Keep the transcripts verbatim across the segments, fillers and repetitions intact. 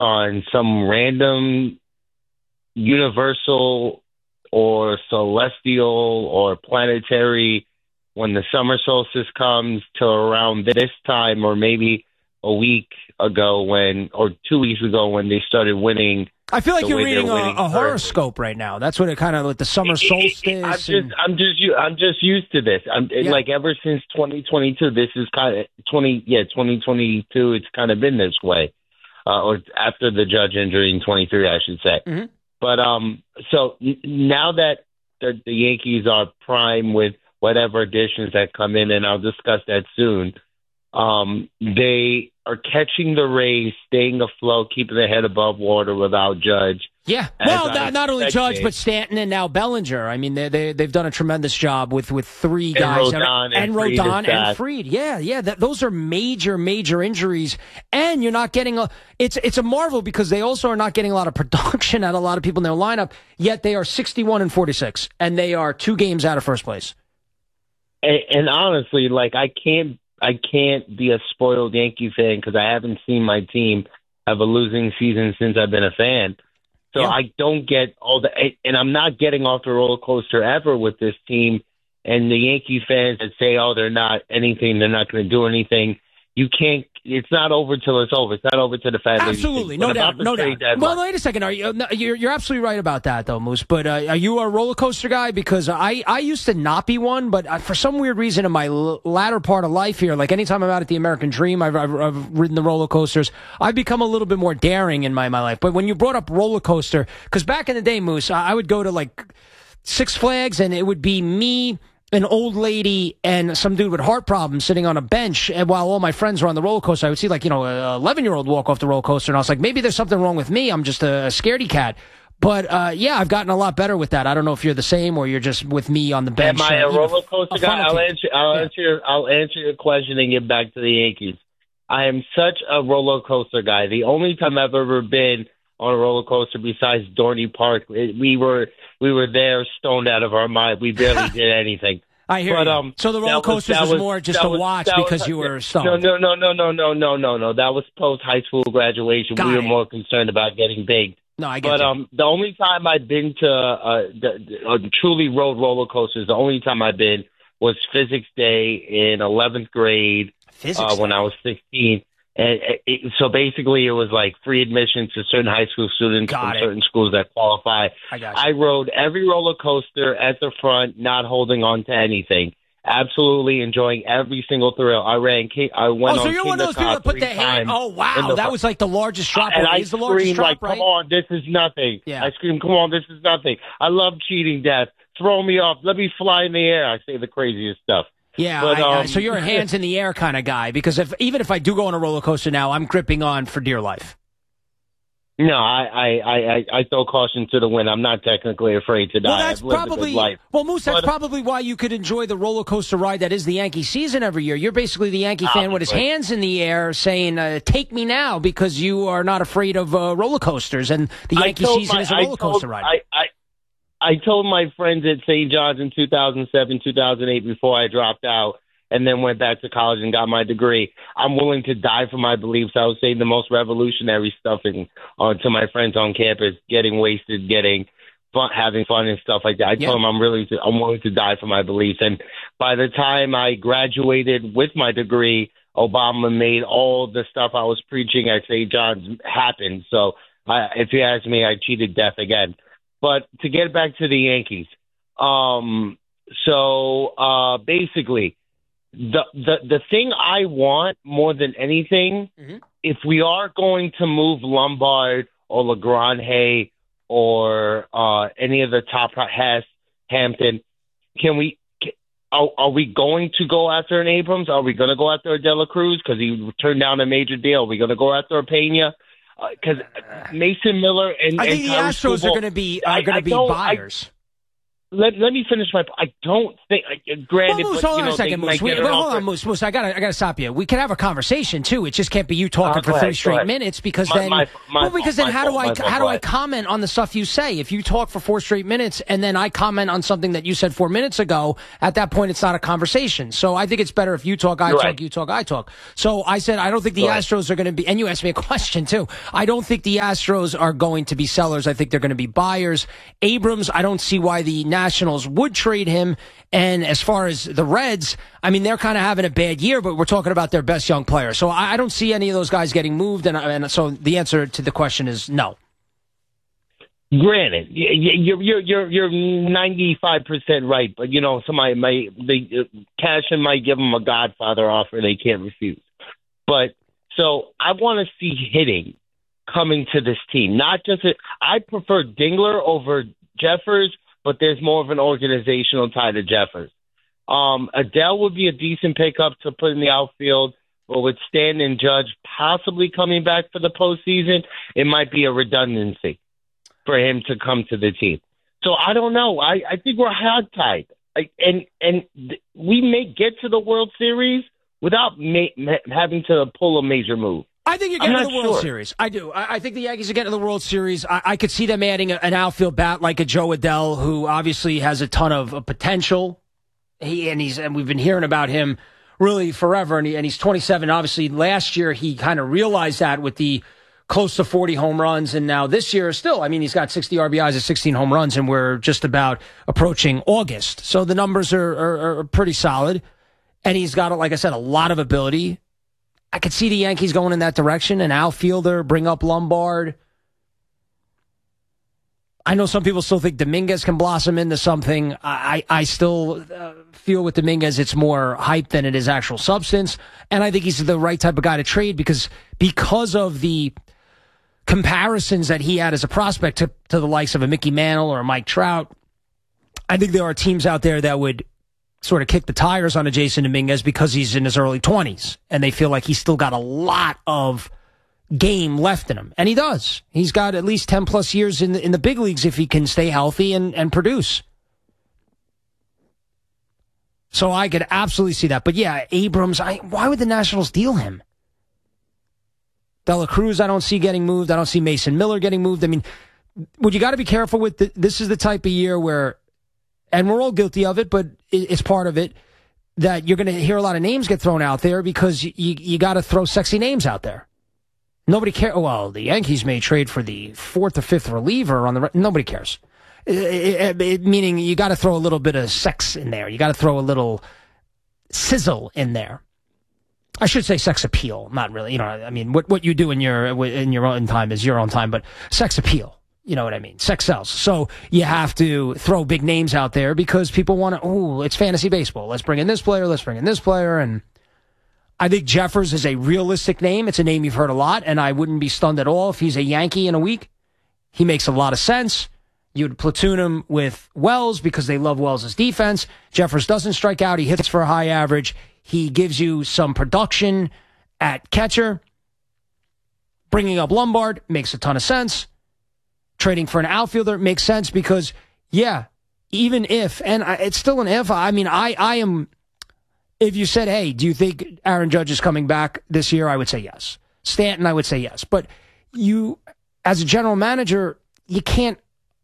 on some random universal or celestial or planetary when the summer solstice comes to around this time, or maybe a week ago when, or two weeks ago when they started winning. I feel like you're reading a, a horoscope right now. That's what it kind of like the summer solstice. I'm just, and... I'm just, I'm just used to this. I'm yeah. like ever since twenty twenty-two. This is kind of twenty, yeah, twenty twenty-two. It's kind of been this way, uh, or after the Judge injury in twenty-three, I should say. Mm-hmm. But um, so now that the, the Yankees are prime with whatever additions that come in, and I'll discuss that soon. Um, they are catching the Rays, staying afloat, keeping their head above water without Judge. Yeah, well, not, not only Judge, but Stanton and now Bellinger. I mean, they, they, they've done a tremendous job with, with three guys. And Rodon and, and, Fried Rodon and Fried. Yeah, yeah, that, those are major, major injuries. And you're not getting a – it's it's a marvel because they also are not getting a lot of production out of a lot of people in their lineup, yet they are sixty-one and forty-six, and they are two games out of first place. And, and honestly, like, I can't – I can't be a spoiled Yankee fan because I haven't seen my team have a losing season since I've been a fan. So yeah. I don't get all the – and I'm not getting off the roller coaster ever with this team. And the Yankee fans that say, oh, they're not anything, they're not going to do anything, you can't – it's not over till it's over. It's not over till the fan leaves. Absolutely, no doubt, no doubt. Deadline. Well, wait a second. Are you? You're, you're absolutely right about that, though, Moose. But uh, are you a roller coaster guy? Because I, I used to not be one, but for some weird reason in my l- latter part of life here, like anytime I'm out at the American Dream, I've, I've, I've ridden the roller coasters. I've become a little bit more daring in my, my life. But when you brought up roller coaster, because back in the day, Moose, I, I would go to like Six Flags, and it would be me, an old lady, and some dude with heart problems sitting on a bench, and while all my friends were on the roller coaster, I would see, like, you know, an eleven-year-old walk off the roller coaster, and I was like, maybe there's something wrong with me. I'm just a scaredy cat. But, uh, yeah, I've gotten a lot better with that. I don't know if you're the same or you're just with me on the bench. Am I a roller coaster guy? I'll kid. answer, I'll, yeah. answer your, I'll answer your question and get back to the Yankees. I am such a roller coaster guy. The only time I've ever been on a roller coaster besides Dorney Park, it, we were we were there stoned out of our mind. We barely did anything. I hear but, you. Um, so the roller coasters was, was, was more just to was, watch because was, you were stoned. No, no, no, no, no, no, no, no, no. That was post high school graduation. Got we it. were more concerned about getting baked. No, I get But you. um, the only time I've been to uh, the, uh, truly rode roller coasters, the only time I've been was Physics Day in eleventh grade uh, when I was sixteen. And it, so basically, it was like free admission to certain high school students Got from it. certain schools that qualify. I got you. I rode every roller coaster at the front, not holding on to anything. Absolutely enjoying every single thrill. I ran. I went oh, so on you're King one of those people that put their hand. Oh, wow, the, that was like the largest drop. And I is the largest screamed drop, like, right? "Come on, this is nothing!" Yeah. I screamed, "Come on, this is nothing!" I love cheating death. Throw me off. Let me fly in the air. I say the craziest stuff. Yeah, but, I, um, uh, so you're a hands in the air kind of guy because if even if I do go on a roller coaster now, I'm gripping on for dear life. No, I, I, I, I throw caution to the wind. I'm not technically afraid to die. Well, that's I've lived probably a good life. well, Moose. That's but, probably why you could enjoy the roller coaster ride that is the Yankee season every year. You're basically the Yankee obviously. fan with his hands in the air, saying, uh, "Take me now," because you are not afraid of uh, roller coasters, and the Yankee season my, is a roller coaster told, ride. I, I, I told my friends at Saint John's in two thousand seven, two thousand eight, before I dropped out and then went back to college and got my degree, I'm willing to die for my beliefs. I was saying the most revolutionary stuff in, uh, to my friends on campus, getting wasted, getting fun, having fun and stuff like that. I yeah. told them I'm really, to, I'm willing to die for my beliefs. And by the time I graduated with my degree, Obama made all the stuff I was preaching at Saint John's happen. So I, if you ask me, I cheated death again. But to get back to the Yankees, um, so uh, basically, the, the the thing I want more than anything, mm-hmm. if we are going to move Lombard or LeGrand or uh, any of the top Hess, Hampton, can we? Are, are we going to go after an Abrams? Are we going to go after a De La Cruz because he turned down a major deal? Are we going to go after a Pena? Because uh, Mason Miller and I think and the Tyler Astros Skubal, are going to be are going to be buyers. let, let me finish my. I don't think. Uh, granted, well, Moose, but, hold you on know, a second, Moose. Wait, well, hold on, Moose. Moose, I gotta, I gotta stop you. We can have a conversation too. It just can't be you talking uh, for ahead, three straight minutes because my, then, my, my, well, because then my how fault, do I, how do I comment on the stuff you say? If you talk for four straight minutes and then I comment on something that you said four minutes ago, at that point it's not a conversation. So I think it's better if you talk, I You're talk, right. you talk, I talk. So I said I don't think the Go Astros ahead. are going to be. And you asked me a question too. I don't think the Astros are going to be sellers. I think they're going to be buyers. Abrams, I don't see why the Nationals would trade him. And as far as the Reds, I mean, they're kind of having a bad year, but we're talking about their best young player. So I, I don't see any of those guys getting moved. And, and so the answer to the question is no. Granted, you're you're you're you're ninety-five percent right, but you know somebody might the uh, Cashman might give them a Godfather offer they can't refuse. But so I want to see hitting coming to this team, not just a, I prefer Dingler over Jeffers, but there's more of an organizational tie to Jeffers. Um, Adele would be a decent pickup to put in the outfield, but with Stan and Judge possibly coming back for the postseason, it might be a redundancy for him to come to the team. So I don't know. I, I think we're hogtied. I, and and th- we may get to the World Series without ma- ma- having to pull a major move. I think you're getting to the World sure. Series. I do. I, I think the Yankees are getting to the World Series. I, I could see them adding a, an outfield bat like a Joe Adele, who obviously has a ton of, of potential. He and he's and we've been hearing about him really forever. And, he, and he's twenty-seven. Obviously, last year he kind of realized that with the close to forty home runs, and now this year still, I mean, he's got sixty R B Is and sixteen home runs, and we're just about approaching August. So the numbers are, are, are pretty solid, and he's got, like I said, a lot of ability. I could see the Yankees going in that direction, an outfielder, bring up Lombard. I know some people still think Dominguez can blossom into something. I, I still uh, feel with Dominguez it's more hype than it is actual substance, and I think he's the right type of guy to trade because because of the comparisons that he had as a prospect to, to the likes of a Mickey Mantle or a Mike Trout. I think there are teams out there that would sort of kick the tires on a Jason Dominguez because he's in his early twenties and they feel like he's still got a lot of game left in him. And he does. He's got at least ten plus years in the, in the big leagues if he can stay healthy and, and produce. So I could absolutely see that. But yeah, Abrams, I, why would the Nationals deal him? Dela Cruz, I don't see getting moved. I don't see Mason Miller getting moved. I mean, what you got to be careful with, the, this is the type of year where, and we're all guilty of it, but it's part of it, that you're going to hear a lot of names get thrown out there because you, you got to throw sexy names out there. Nobody cares. Well, the Yankees may trade for the fourth or fifth reliever on the. Nobody cares. It, it, it, meaning you got to throw a little bit of sex in there. You got to throw a little sizzle in there. I should say sex appeal, not really. You know, I mean, what what you do in your in your own time is your own time, but sex appeal. You know what I mean? Sex sells. So you have to throw big names out there because people want to. Oh, it's fantasy baseball. Let's bring in this player. Let's bring in this player. And I think Jeffers is a realistic name. It's a name you've heard a lot, and I wouldn't be stunned at all if he's a Yankee in a week. He makes a lot of sense. You'd platoon him with Wells because they love Wells' defense. Jeffers doesn't strike out. He hits for a high average. He gives you some production at catcher. Bringing up Lombard makes a ton of sense. Trading for an outfielder makes sense because, yeah, even if, and I, it's still an if, I mean, I, I am, if you said, hey, do you think Aaron Judge is coming back this year? I would say yes. Stanton, I would say yes. But you, as a general manager, you can't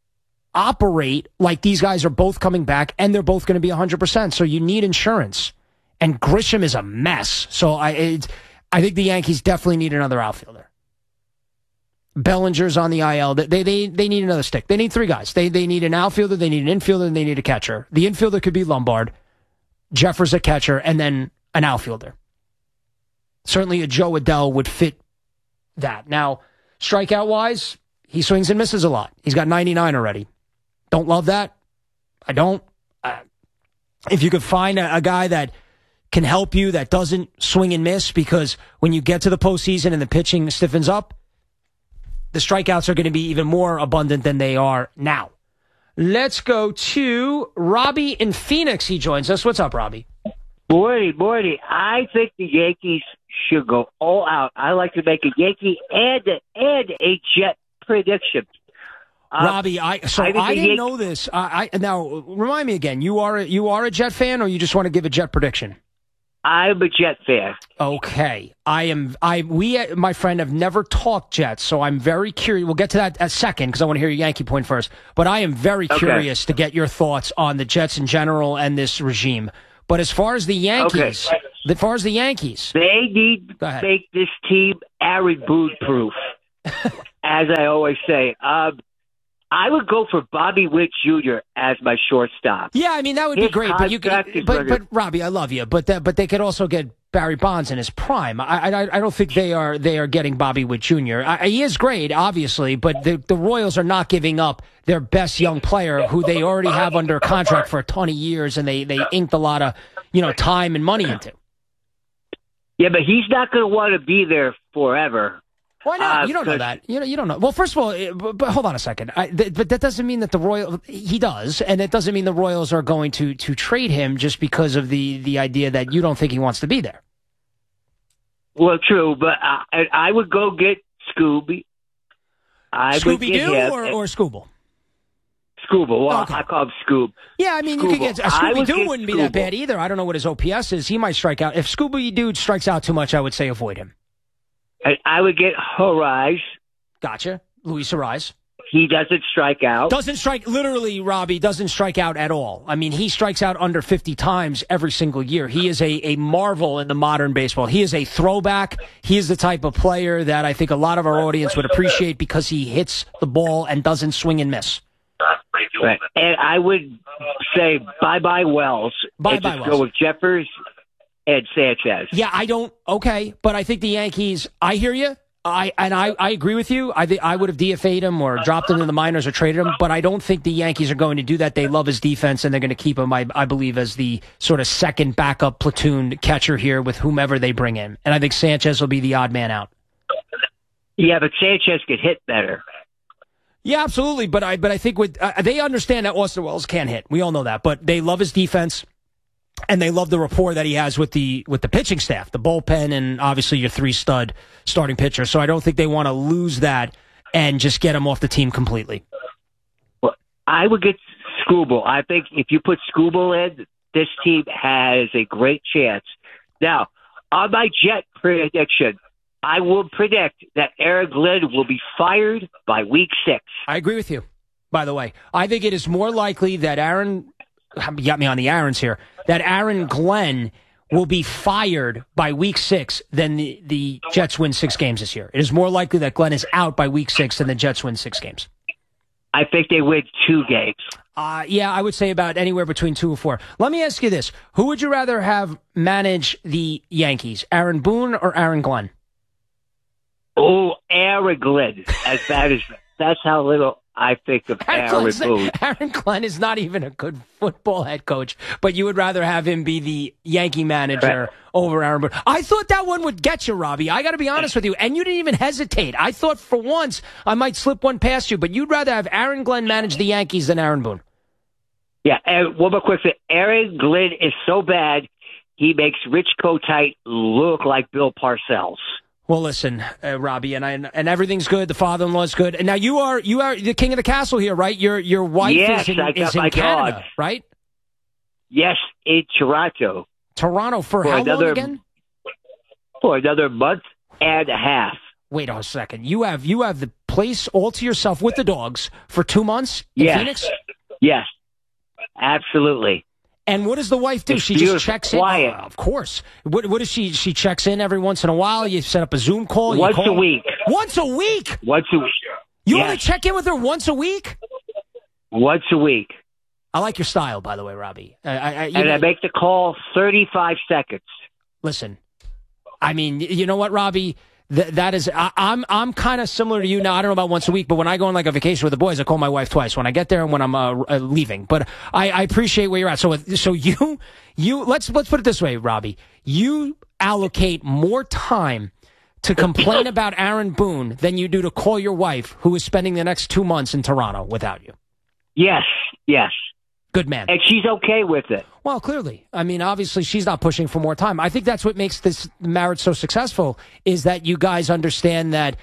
operate like these guys are both coming back and they're both going to be one hundred percent. So you need insurance. And Grisham is a mess. So I it, I think the Yankees definitely need another outfielder. Bellinger's on the I L. They they they need another stick. They need three guys. They they need an outfielder, they need an infielder, and they need a catcher. The infielder could be Lombard, Jeffers a catcher, and then an outfielder. Certainly a Joe Adele would fit that. Now, strikeout-wise, he swings and misses a lot. He's got ninety-nine already. Don't love that. I don't. Uh, if you could find a, a guy that can help you that doesn't swing and miss, because when you get to the postseason and the pitching stiffens up, the strikeouts are going to be even more abundant than they are now. Let's go to Robbie in Phoenix. He joins us. What's up, Robbie? Morty, Morty, I think the Yankees should go all out. I like to make a Yankee and, and a Jet prediction. Uh, Robbie, I so I, I didn't know this. I, I now remind me again. You are you are a Jet fan, or you just want to give a Jet prediction? I'm a Jet fan. Okay, I am. I we my friend have never talked Jets, so I'm very curious. We'll get to that a second because I want to hear your Yankee point first. But I am very okay. curious to get your thoughts on the Jets in general and this regime. But as far as the Yankees, okay. as far as the Yankees, they need to make this team Aaron Boone proof. As I always say, um, I would go for Bobby Witt Junior as my shortstop. Yeah, I mean that would his be great. But you, could, but, but Robbie, I love you. But that, but they could also get Barry Bonds in his prime. I, I, I don't think they are they are getting Bobby Witt Junior I, he is great, obviously, but the the Royals are not giving up their best young player, who they already have under contract for a ton of years, and they they inked a lot of you know time and money into. Yeah, but he's not going to want to be there forever. Why not? Uh, you don't know that. You know, you don't know. Well, first of all, but, but hold on a second. I, th- but that doesn't mean that the Royals, he does, and it doesn't mean the Royals are going to to trade him just because of the the idea that you don't think he wants to be there. Well, true, but I, I would go get Scooby. I Scooby Doo or, or Scooble? Scooble. Well, okay. I call him Scoob. Yeah, I mean, Scooble. You could get uh, Scooby Doo wouldn't Scooble. be that bad either. I don't know what his O P S is. He might strike out. If Scooby Doo strikes out too much, I would say avoid him. I would get Horizon. Gotcha. Luis Horizon. He doesn't strike out. Doesn't strike, literally, Robbie, doesn't strike out at all. I mean, he strikes out under fifty times every single year. He is a, a marvel in the modern baseball. He is a throwback. He is the type of player that I think a lot of our audience would appreciate because he hits the ball and doesn't swing and miss. Right. And I would say bye-bye Wells. Bye-bye and just Wells. go with Jeffers and Sanchez. Yeah, I don't. Okay, but I think the Yankees. I hear you. I and I, I agree with you. I think I would have D F A'd him or dropped him in the minors or traded him. But I don't think the Yankees are going to do that. They love his defense and they're going to keep him. I, I believe as the sort of second backup platoon catcher here with whomever they bring in. And I think Sanchez will be the odd man out. Yeah, but Sanchez could hit better. Yeah, absolutely. But I but I think with uh, they understand that Austin Wells can't hit. We all know that. But they love his defense. And they love the rapport that he has with the with the pitching staff, the bullpen, and obviously your three stud starting pitcher. So I don't think they want to lose that and just get him off the team completely. Well, I would get Scooble. I think if you put Scooble in, this team has a great chance. Now, on my Jet prediction, I will predict that Aaron Glenn will be fired by week six. I agree with you, by the way. I think it is more likely that Aaron... You got me on the Aarons here, that Aaron Glenn will be fired by week six than the, the Jets win six games this year. It is more likely that Glenn is out by week six than the Jets win six games. I think they win two games. Uh, yeah, I would say about anywhere between two or four. Let me ask you this. Who would you rather have manage the Yankees, Aaron Boone or Aaron Glenn? Oh, Aaron Glenn. As bad as that's how little I think of Aaron Boone. Aaron Glenn is not even a good football head coach, but you would rather have him be the Yankee manager right. over Aaron Boone. I thought that one would get you, Robbie. I got to be honest with you, and you didn't even hesitate. I thought for once I might slip one past you, but you'd rather have Aaron Glenn manage the Yankees than Aaron Boone. Yeah, and one more quick thing. Aaron Glenn is so bad, he makes Rich Kotite look like Bill Parcells. Well, listen, uh, Robbie, and I, and everything's good. The father-in-law's good, and now you are you are the king of the castle here, right? Your your wife yes, is in, I got is in my Canada, dog. right? Yes, in Toronto. Toronto for, for how another, long again? For another month and a half. Wait a second. You have you have the place all to yourself with the dogs for two months in yes. Phoenix? Yes, absolutely. And what does the wife do? It's she just checks quiet. in? Oh, of course. What, what does she, she checks in every once in a while? You set up a Zoom call? Once call? a week. Once a week? Once a week. You yes. only check in with her once a week? Once a week. I like your style, by the way, Robbie. I, I, and know, I make the call thirty-five seconds. Listen, I mean, you know what, Robbie? Th- that is, I, I'm I'm kind of similar to you now. I don't know about once a week, but when I go on like a vacation with the boys, I call my wife twice when I get there and when I'm uh, uh, leaving. But I, I appreciate where you're at. So so you you let's let's put it this way, Robbie. You allocate more time to complain about Aaron Boone than you do to call your wife, who is spending the next two months in Toronto without you. Yes, yes. Good man. And she's okay with it. Well, clearly. I mean, obviously, she's not pushing for more time. I think that's what makes this marriage so successful, is that you guys understand that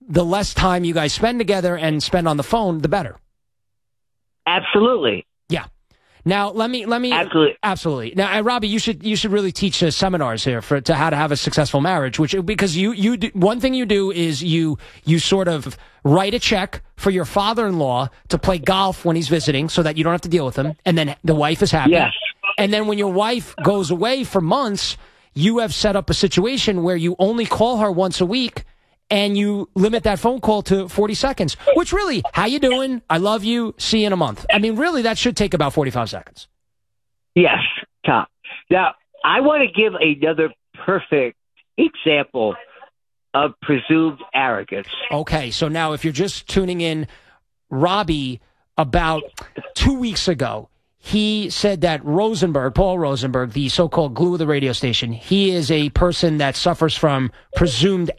the less time you guys spend together and spend on the phone, the better. Absolutely. Yeah. Now let me let me absolutely absolutely now, uh, Robbie, you should you should really teach uh, seminars here for to how to have a successful marriage. Which because you you do, one thing you do is you you sort of write a check for your father-in-law to play golf when he's visiting, so that you don't have to deal with him, and then the wife is happy. Yes. And then when your wife goes away for months, you have set up a situation where you only call her once a week. And you limit that phone call to forty seconds, which really, how you doing? I love you. See you in a month. I mean, really, that should take about forty-five seconds. Yes, Tom. Now, I want to give another perfect example of presumed arrogance. Okay, so now if you're just tuning in, Robbie, about two weeks ago, he said that Rosenberg, Paul Rosenberg, the so-called glue of the radio station, he is a person that suffers from presumed